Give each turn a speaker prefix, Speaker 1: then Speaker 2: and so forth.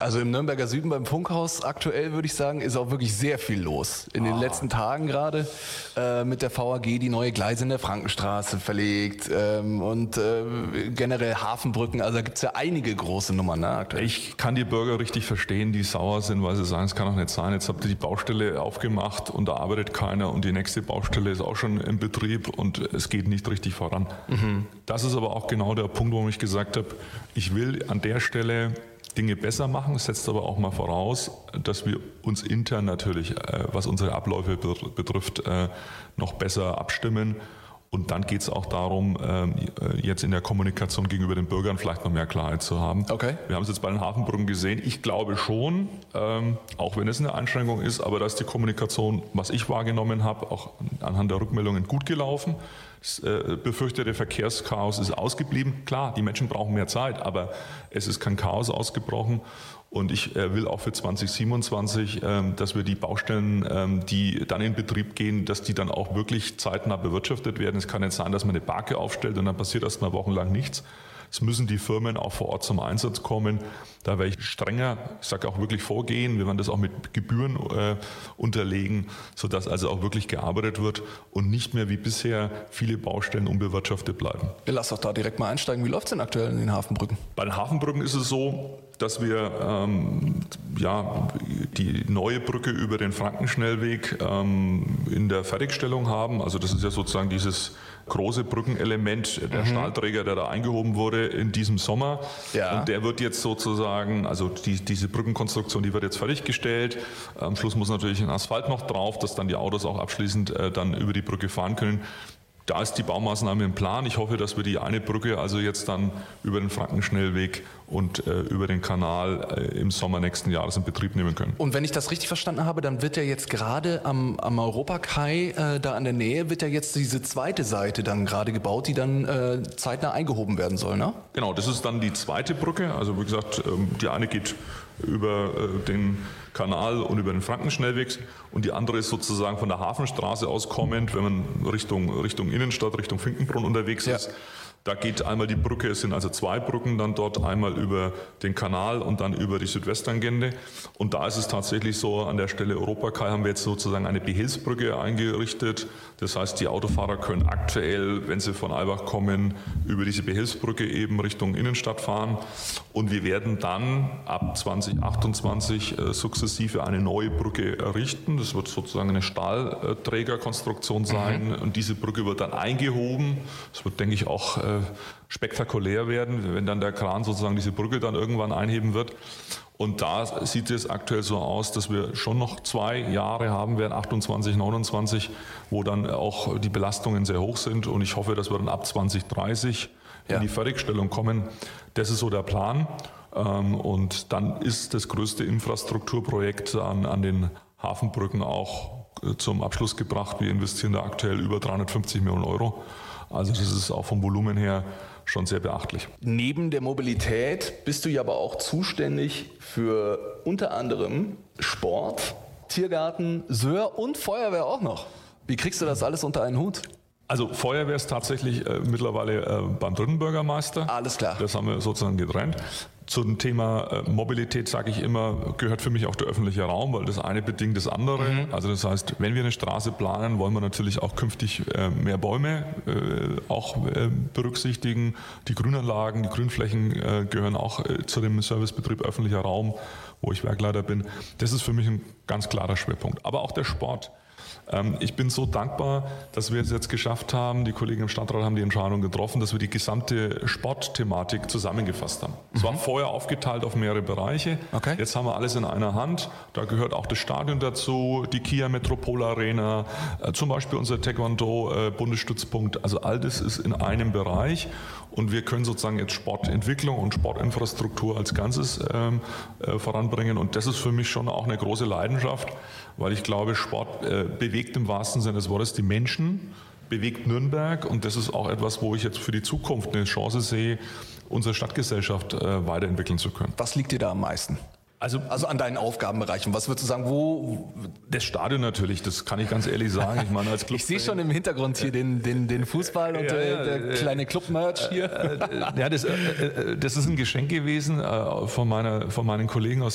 Speaker 1: Also im Nürnberger Süden beim Funkhaus aktuell würde ich sagen, ist auch wirklich sehr viel los. In den letzten Tagen gerade mit der VAG die neue Gleise in der Frankenstraße verlegt und generell Hafenbrücken. Also da gibt es ja einige große Nummern aktuell.
Speaker 2: Ich kann die Bürger richtig verstehen, die sauer sind, weil sie sagen, es kann doch nicht sein. Jetzt habt ihr die Baustelle aufgemacht und da arbeitet keiner und die nächste Baustelle ist auch schon im Betrieb und es geht nicht richtig voran. Das ist aber auch genau der Punkt, wo ich gesagt habe, ich will an der Stelle Dinge besser machen. Das setzt aber auch mal voraus, dass wir uns intern natürlich, was unsere Abläufe betrifft, noch besser abstimmen. Und dann geht es auch darum, jetzt in der Kommunikation gegenüber den Bürgern vielleicht noch mehr Klarheit zu haben.
Speaker 1: Okay.
Speaker 2: Wir haben es jetzt bei den Hafenbrücken gesehen. Ich glaube schon, auch wenn es eine Einschränkung ist, aber dass die Kommunikation, was ich wahrgenommen habe, auch anhand der Rückmeldungen gut gelaufen. Das befürchtete Verkehrschaos ist ausgeblieben. Klar, die Menschen brauchen mehr Zeit, aber es ist kein Chaos ausgebrochen. Und ich will auch für 2027, dass wir die Baustellen, die dann in Betrieb gehen, dass die dann auch wirklich zeitnah bewirtschaftet werden. Es kann nicht sein, dass man eine Barke aufstellt und dann passiert erst mal wochenlang nichts. Es müssen die Firmen auch vor Ort zum Einsatz kommen. Da werde ich strenger, ich sage auch wirklich vorgehen. Wir werden das auch mit Gebühren unterlegen, sodass also auch wirklich gearbeitet wird und nicht mehr wie bisher viele Baustellen unbewirtschaftet bleiben.
Speaker 1: Lass doch da direkt mal einsteigen. Wie läuft es denn aktuell in den Hafenbrücken?
Speaker 2: Bei den Hafenbrücken ist es so, dass wir die neue Brücke über den Frankenschnellweg in der Fertigstellung haben. Also das ist ja sozusagen dieses große Brückenelement, der Stahlträger, der da eingehoben wurde in diesem Sommer.
Speaker 1: Ja.
Speaker 2: Und der wird jetzt sozusagen, also diese Brückenkonstruktion, die wird jetzt fertiggestellt. Am Schluss muss natürlich ein Asphalt noch drauf, dass dann die Autos auch abschließend dann über die Brücke fahren können. Da ist die Baumaßnahme im Plan. Ich hoffe, dass wir die eine Brücke also jetzt dann über den Frankenschnellweg und über den Kanal im Sommer nächsten Jahres in Betrieb nehmen können.
Speaker 1: Und wenn ich das richtig verstanden habe, dann wird ja jetzt gerade am Europakai da an der Nähe, wird ja jetzt diese zweite Seite dann gerade gebaut, die dann zeitnah eingehoben werden soll, ne?
Speaker 2: Genau, das ist dann die zweite Brücke. Also wie gesagt, die eine geht über den Kanal und über den Frankenschnellweg und die andere ist sozusagen von der Hafenstraße aus kommend, wenn man Richtung Innenstadt, Richtung Finkenbrunn unterwegs ist. Da geht einmal die Brücke, es sind also zwei Brücken dann dort, einmal über den Kanal und dann über die Südwesttangente. Und da ist es tatsächlich so, an der Stelle Europakai haben wir jetzt sozusagen eine Behilfsbrücke eingerichtet. Das heißt, die Autofahrer können aktuell, wenn sie von Albach kommen, über diese Behilfsbrücke eben Richtung Innenstadt fahren. Und wir werden dann ab 2028 sukzessive eine neue Brücke errichten. Das wird sozusagen eine Stahlträgerkonstruktion sein. Und diese Brücke wird dann eingehoben. Das wird, denke ich, auch spektakulär werden, wenn dann der Kran sozusagen diese Brücke dann irgendwann einheben wird. Und da sieht es aktuell so aus, dass wir schon noch 2 Jahre haben werden, 28, 29, wo dann auch die Belastungen sehr hoch sind. Und ich hoffe, dass wir dann ab 2030 in die Fertigstellung kommen. Das ist so der Plan. Und dann ist das größte Infrastrukturprojekt an den Hafenbrücken auch zum Abschluss gebracht. Wir investieren da aktuell über 350 Millionen Euro. Also das ist auch vom Volumen her schon sehr beachtlich.
Speaker 1: Neben der Mobilität bist du ja aber auch zuständig für unter anderem Sport, Tiergarten, Söhr und Feuerwehr auch noch. Wie kriegst du das alles unter einen Hut?
Speaker 2: Also Feuerwehr ist tatsächlich mittlerweile beim dritten Bürgermeister.
Speaker 1: Alles klar.
Speaker 2: Das haben wir sozusagen getrennt. Zum Thema Mobilität sage ich immer, gehört für mich auch der öffentliche Raum, weil das eine bedingt das andere. Also das heißt, wenn wir eine Straße planen, wollen wir natürlich auch künftig mehr Bäume auch berücksichtigen. Die Grünanlagen, die Grünflächen gehören auch zu dem Servicebetrieb öffentlicher Raum, wo ich Werkleiter bin. Das ist für mich ein ganz klarer Schwerpunkt. Aber auch der Sport. Ich bin so dankbar, dass wir es jetzt geschafft haben, die Kollegen im Stadtrat haben die Entscheidung getroffen, dass wir die gesamte Sportthematik zusammengefasst haben. Es war vorher aufgeteilt auf mehrere Bereiche.
Speaker 1: Okay.
Speaker 2: Jetzt haben wir alles in einer Hand. Da gehört auch das Stadion dazu, die Kia Metropol Arena, zum Beispiel unser Taekwondo-Bundesstützpunkt. Also all das ist in einem Bereich und wir können sozusagen jetzt Sportentwicklung und Sportinfrastruktur als Ganzes voranbringen. Und das ist für mich schon auch eine große Leidenschaft, weil ich glaube, Sport bewegt im wahrsten Sinne des Wortes die Menschen, bewegt Nürnberg und das ist auch etwas, wo ich jetzt für die Zukunft eine Chance sehe, unsere Stadtgesellschaft weiterentwickeln zu können.
Speaker 1: Was liegt dir da am meisten? Also an deinen Aufgabenbereichen. Was würdest du sagen, wo?
Speaker 2: Das Stadion natürlich, das kann ich ganz ehrlich sagen. Ich meine, als Club.
Speaker 1: Ich sehe schon im Hintergrund hier den Fußball und der kleine Club-Merch hier.
Speaker 2: Ja, das ist ein Geschenk gewesen von meinen Kollegen aus